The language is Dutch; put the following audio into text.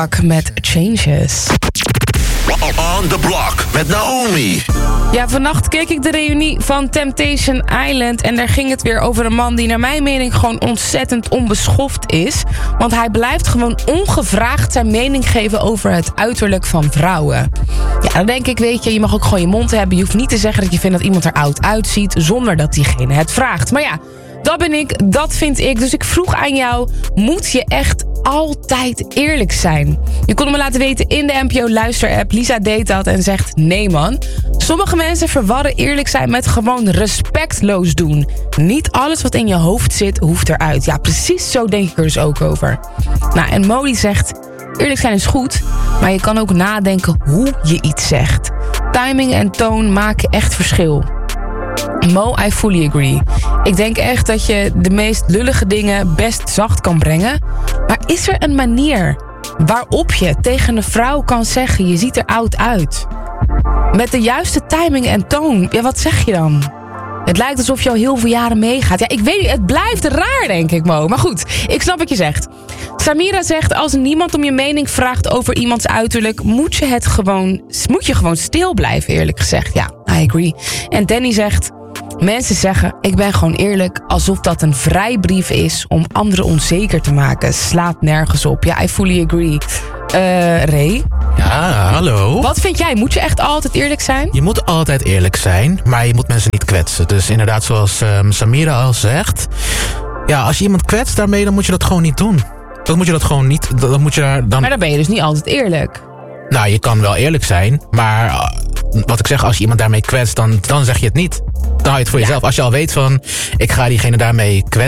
Met Changes. On the Block met Naomi. Ja, vannacht keek ik de reunie van Temptation Island en daar ging het weer over een man die naar mijn mening gewoon ontzettend onbeschoft is. Want hij blijft gewoon ongevraagd zijn mening geven over het uiterlijk van vrouwen. Ja, dan denk ik, weet je, je mag ook gewoon je mond hebben. Je hoeft niet te zeggen dat je vindt dat iemand er oud uitziet zonder dat diegene het vraagt. Maar ja, dat ben ik, dat vind ik. Dus ik vroeg aan jou, moet je echt altijd eerlijk zijn? Je kon me laten weten in de NPO Luister-app. Lisa deed dat en zegt, nee man. Sommige mensen verwarren eerlijk zijn met gewoon respectloos doen. Niet alles wat in je hoofd zit, hoeft eruit. Ja, precies zo denk ik er dus ook over. Nou, en Molly zegt, eerlijk zijn is goed, maar je kan ook nadenken hoe je iets zegt. Timing en toon maken echt verschil. Mo, I fully agree. Ik denk echt dat je de meest lullige dingen best zacht kan brengen. Maar is er een manier waarop je tegen een vrouw kan zeggen, je ziet er oud uit? Met de juiste timing en toon, ja, wat zeg je dan? Het lijkt alsof je al heel veel jaren meegaat. Ja, ik weet niet, het blijft raar, denk ik, Mo. Maar goed, ik snap wat je zegt. Samira zegt, als niemand om je mening vraagt over iemands uiterlijk, moet je gewoon stil blijven, eerlijk gezegd. Ja, I agree. En Danny zegt, mensen zeggen, ik ben gewoon eerlijk, alsof dat een vrijbrief is om anderen onzeker te maken. Slaat nergens op. Ja, I fully agree. Ray? Ja, hallo. Wat vind jij? Moet je echt altijd eerlijk zijn? Je moet altijd eerlijk zijn, maar je moet mensen niet kwetsen. Dus inderdaad, zoals Samira al zegt, ja, als je iemand kwetst daarmee, dan moet je dat gewoon niet doen. Dan moet je dat gewoon niet. Maar dan ben je dus niet altijd eerlijk. Nou, je kan wel eerlijk zijn, maar wat ik zeg, als je iemand daarmee kwetst, dan zeg je het niet. Dan hou je het voor jezelf. Als je al weet van, ik ga diegene daarmee kwetsen.